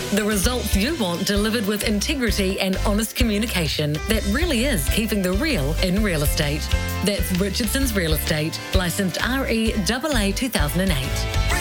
The results you want delivered with integrity and honest communication that really is keeping the real in real estate. That's Richardson's Real Estate, licensed REAA 2008.